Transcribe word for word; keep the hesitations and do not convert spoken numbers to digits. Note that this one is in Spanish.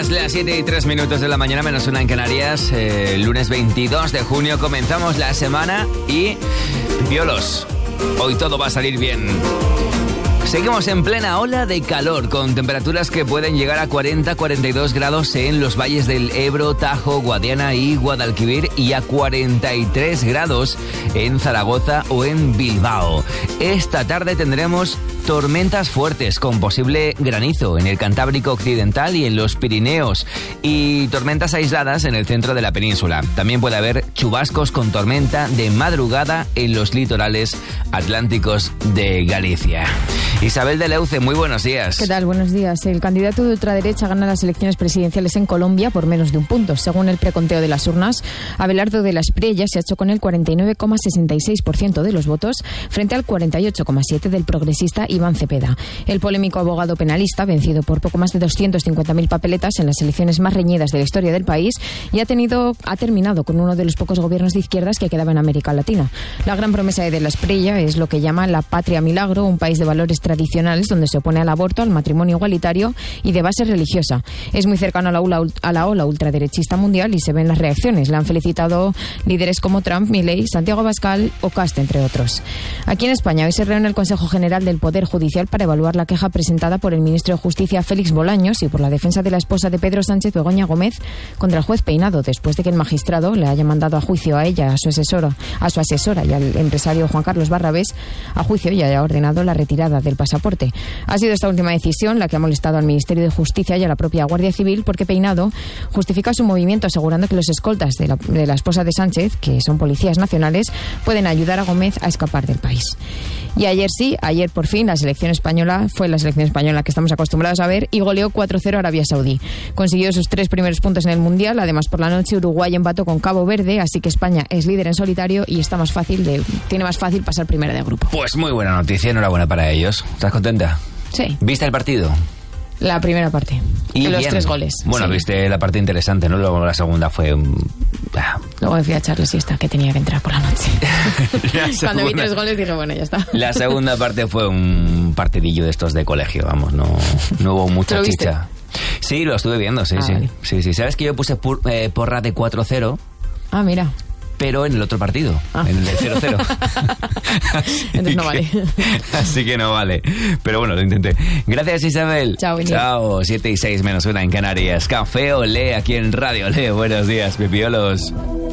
días, las siete y tres minutos de la mañana, menos una en Canarias. Eh, lunes veintidós de junio comenzamos la semana y... Piolos, hoy todo va a salir bien. Seguimos en plena ola de calor, con temperaturas que pueden llegar a cuarenta a cuarenta y dos grados en los valles del Ebro, Tajo, Guadiana y Guadalquivir, y a cuarenta y tres grados en Zaragoza o en Bilbao. Esta tarde tendremos tormentas fuertes con posible granizo en el Cantábrico Occidental y en los Pirineos, y tormentas aisladas en el centro de la península. También puede haber chubascos con tormenta de madrugada en los litorales atlánticos de Galicia. Isabel de Leuce, muy buenos días. ¿Qué tal? Buenos días. El candidato de ultraderecha gana las elecciones presidenciales en Colombia por menos de un punto. Según el preconteo de las urnas, Abelardo de la Espriella se ha hecho con el cuarenta y nueve coma sesenta y seis por ciento de los votos frente al cuarenta y ocho coma siete por ciento del progresista Iván Cepeda. El polémico abogado penalista, vencido por poco más de doscientas cincuenta mil papeletas en las elecciones más reñidas de la historia del país, ya ha, tenido, ha terminado con uno de los pocos gobiernos de izquierdas que quedaba en América Latina. La gran promesa de de la Espriella es lo que llama la patria milagro, un país de valores tradicionales donde se opone al aborto, al matrimonio igualitario y de base religiosa. Es muy cercano a la, ola, a la ola ultraderechista mundial y se ven las reacciones. Le han felicitado líderes como Trump, Milei, Santiago Abascal o Cast, entre otros. Aquí en España hoy se reúne el Consejo General del Poder Judicial para evaluar la queja presentada por el ministro de Justicia Félix Bolaños y por la defensa de la esposa de Pedro Sánchez, Begoña Gómez, contra el juez Peinado, después de que el magistrado le haya mandado a juicio a ella, a su asesora, a su asesora y al empresario Juan Carlos Barrabés a juicio y haya ordenado la retirada del pasaporte. Ha sido esta última decisión la que ha molestado al Ministerio de Justicia y a la propia Guardia Civil, porque Peinado justifica su movimiento asegurando que los escoltas de la, de la esposa de Sánchez, que son policías nacionales, pueden ayudar a Gómez a escapar del país. Y ayer sí, ayer por fin la selección española fue la selección española que estamos acostumbrados a ver y goleó cuatro cero a Arabia Saudí. Consiguió sus tres primeros puntos en el Mundial. Además, por la noche Uruguay empató con Cabo Verde, así que España es líder en solitario y está más fácil de, tiene más fácil pasar primera de grupo. Pues muy buena noticia, enhorabuena para ellos. ¿Estás contenta? Sí. ¿Viste el partido? La primera parte. Y de los bien. tres goles. Bueno, sí. Viste la parte interesante, ¿no? Luego la segunda fue... Ah. Luego me fui a echarle siesta, que tenía que entrar por la noche. la segunda... Cuando vi tres goles dije, bueno, ya está. La segunda parte fue un partidillo de estos de colegio, vamos, no, no hubo mucha chicha. Sí, lo estuve viendo, sí, ah, sí. Vale. sí. Sí, ¿sabes que yo puse pur, eh, porra de cuatro cero? Ah, mira. Pero en el otro partido, ah. en el de cero cero. Entonces no vale. Así que no vale. Pero bueno, lo intenté. Gracias, Isabel. Chao, Iñigo. Chao, siete y seis menos una en Canarias. Café Olé aquí en Radio Olé. Buenos días, pipiolos.